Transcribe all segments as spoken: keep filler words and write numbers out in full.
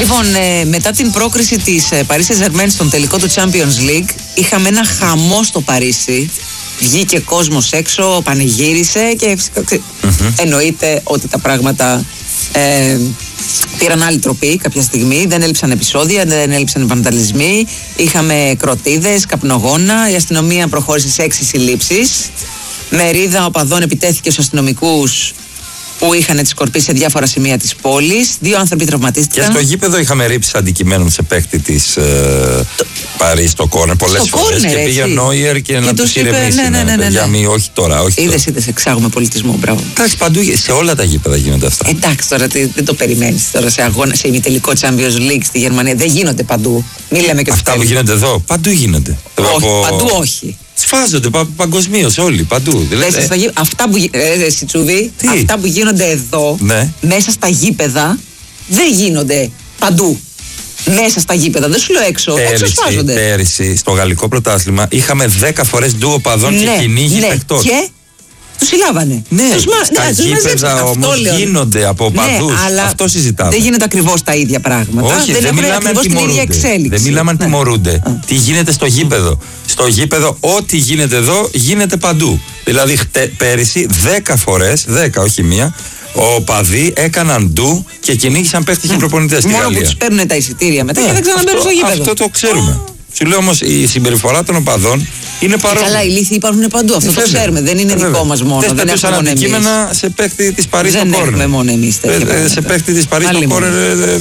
Λοιπόν, ε, μετά την πρόκριση της ε, Paris Saint-Germain στον τελικό του Champions League, είχαμε ένα χαμό στο Παρίσι. Βγήκε κόσμος έξω, πανηγύρισε και mm-hmm. εννοείται ότι τα πράγματα ε, πήραν άλλη τροπή κάποια στιγμή. Δεν έλειψαν επεισόδια, δεν έλειψαν βανταλισμοί. Είχαμε κροτίδες, καπνογόνα. Η αστυνομία προχώρησε σε έξι συλλήψεις. Μερίδα οπαδών επιτέθηκε στους αστυνομικούς που είχαν τις σκορπίσει σε διάφορα σημεία της πόλης. Δύο άνθρωποι τραυματίστηκαν. Και στο γήπεδο είχαμε ρίψει αντικειμένων σε παίκτη της ε, το... Παρί στο κόρνερ πολλές φορές. Και πήγε ο Νόιερ και, και να τους ηρεμήσει. Ναι, ναι, ναι, ναι, ναι. Μη, όχι τώρα. Όχι είδες, είδες, εξάγουμε πολιτισμό. Μπράβο. Εντάξει, παντού σε όλα τα γήπεδα γίνονται αυτά. Εντάξει, τώρα δεν το περιμένεις. Τώρα σε αγώνα, σε ημιτελικό Champions League στη Γερμανία δεν γίνονται παντού. Μη λέμε και αυτά που γίνονται εδώ, παντού γίνονται. Όχι, από... παντού όχι. Σφάζονται πα, παγκοσμίως όλοι, παντού. Δηλαδή, ε, ε, αυτά, που, ε, Σιτσούβι, αυτά που γίνονται εδώ, ναι. μέσα στα γήπεδα, δεν γίνονται παντού. Μέσα στα γήπεδα, δεν σου λέω έξω. Πέρυσι, έξω σφάζονται. Πέρυσι, στο γαλλικό πρωτάθλημα, είχαμε δέκα φορές ντου οπαδών ναι, και κυνήγι ναι. παιχτών. Και τους συλλάβανε. Ναι, τους μα... στα ναι, γήπεδα όμως γίνονται από οπαδούς. Ναι, αλλά αυτό συζητάμε. Δεν γίνεται ακριβώς τα ίδια πράγματα. Όχι, δεν, δεν μιλάμε αν τιμωρούνται. Δεν μιλάμε αν τιμωρούνται. Τι γίνεται στο γήπεδο. Στο γήπεδο, ό,τι γίνεται εδώ, γίνεται παντού. Δηλαδή, χτε, πέρυσι, δέκα φορές, δέκα όχι μία, οπαδοί έκαναν ντου και κυνήγησαν παίχτες και προπονητές στη Γαλλία. Μόνο που τους παίρνουν τα εισιτήρια μετά και δεν ξαναμπαίνουν στο γήπεδο. Αυτό το ξέρουμε. Σου λέω όμως η συμπεριφορά των οπαδών είναι παρόμοια. Καλά, οι λύθοι υπάρχουν παντού. Αυτό βέβαια, το ξέρουμε. Δεν είναι βέβαια. δικό μας μόνο. Δεν, δεν έχουμε μόνο αντικείμενα σε παίχτη της Παρί στο κόρνερ. Δεν έχουμε μόνο εμείς τέτοια. Σε παίχτη της Παρί στο κόρνερ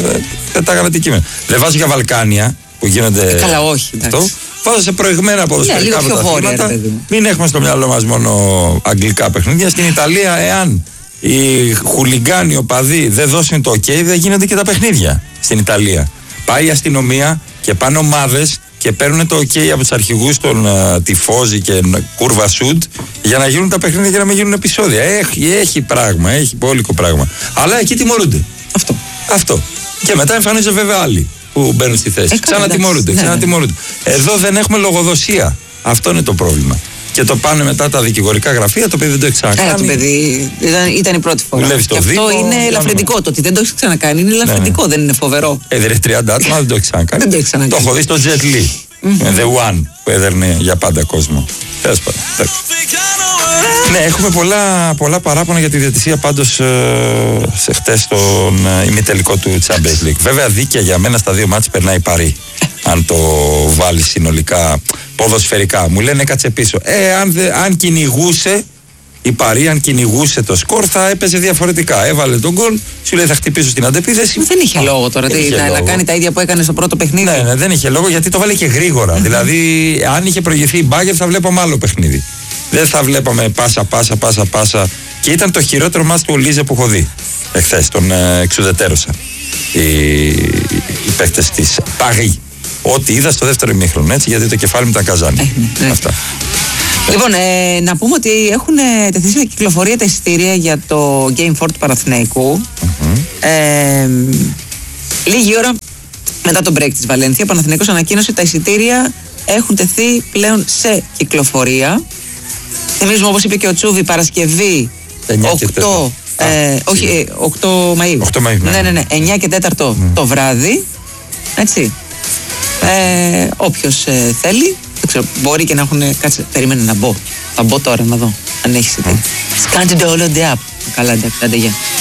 δεν τα έκανα αντικείμενα. Δεν βάζω για Βαλκάνια που γίνονται. Ε, καλά, όχι. Αυτό. Βάζω σε προηγμένα ποδοσφαιρικά πρωταθλήματα. Μην έχουμε στο μυαλό μας μόνο αγγλικά παιχνίδια. Στην Ιταλία, εάν οι χουλιγκάνοι οπαδοί δεν δώσουν το OK, δεν γίνονται και τα παιχνίδια στην Ιταλία. Πάει η αστυνομία και πάνε ομάδες και παίρνουν το OK από τους αρχηγούς των uh, Τιφόζι και Κούρβα Σουντ για να γίνουν τα παιχνίδια και να μην γίνουν επεισόδια. Έχει, έχει πράγμα, έχει πόλικο πράγμα. Αλλά εκεί τιμωρούνται. Αυτό. Αυτό. Και μετά εμφανίζονται βέβαια άλλοι που μπαίνουν στη θέση. Ξανατιμωρούνται. Ξανατιμωρούνται. Ναι, ναι. Εδώ δεν έχουμε λογοδοσία. Αυτό είναι το πρόβλημα. Και το πάνε μετά τα δικηγορικά γραφεία, το παιδί δεν το έχει ξανακάνει. Ε, το παιδί ήταν, ήταν η πρώτη φορά. Δουλεύει στο και δίκο, αυτό είναι ελαφρυντικό. Το ότι δεν το έχει ξανακάνει είναι ελαφρυντικό, ναι, ναι. Δεν είναι φοβερό. Έδερε τριάντα άτομα, δεν το έχει ξανακάνει. Δεν το έχει ξανακάνει. Το έχω δει στο Jet Li. Mm-hmm. The One που έδερνε για πάντα κόσμο. Τέλος πάντων. Ναι, έχουμε πολλά, πολλά παράπονα για τη διαιτησία πάντως ε, σε χτες στον ε, ημιτελικό του Champions League. Βέβαια δίκαια για μένα στα δύο μάτς περνάει η Παρί. Αν το βάλει συνολικά ποδοσφαιρικά. Μου λένε κάτσε πίσω. Ε, αν, δε, αν κυνηγούσε η Παρί, αν κυνηγούσε το σκορ, θα έπαιζε διαφορετικά. Έβαλε τον γκολ, σου λέει θα χτυπήσω στην αντεπίθεση. Δεν είχε λόγο τώρα τι, είχε να, λόγο. να κάνει τα ίδια που έκανε στο πρώτο παιχνίδι. Ναι, ναι, δεν είχε λόγο γιατί το βάλε και γρήγορα. Mm-hmm. Δηλαδή, αν είχε προηγηθεί η Μπάγκερ, θα βλέπαμε άλλο παιχνίδι. Δεν θα βλέπαμε πάσα, πάσα, πάσα, πάσα. Και ήταν το χειρότερο μάτς του Ολίζε που έχω δει εχθές. Τον ε, εξουδετέρωσα. Οι, οι παίκτες της Παρί. Ό,τι είδα στο δεύτερο ημίχρονο, έτσι, γιατί το κεφάλι μου τα καζάνι. Ε, ναι. Αυτά. Λοιπόν, ε, να πούμε ότι έχουν τεθεί σε κυκλοφορία τα εισιτήρια για το Game φορ του Παναθηναϊκού. Mm-hmm. Ε, λίγη ώρα μετά τον break της Βαλένθια, ο Παναθηναϊκός ανακοίνωσε ότι τα εισιτήρια έχουν τεθεί πλέον σε κυκλοφορία. Θυμίζουμε, όπως είπε και ο Τσούβι, Παρασκευή οκτώ, ε, όχι, ε, οκτώ Μαΐου. οκτώ Μαΐου, ναι. Ναι, ναι, ναι, εννιά και τέταρτο mm. το βράδυ. Έτσι. Ε, όποιος ε, θέλει, δεν ξέρω, μπορεί και να έχουν. Κάτσε, περίμενε να μπω. Θα μπω τώρα να δω αν έχει εισιτήρια. Mm. Σκάντε το όλο ντε απ. Καλά, εντάξει, άντε, γεια.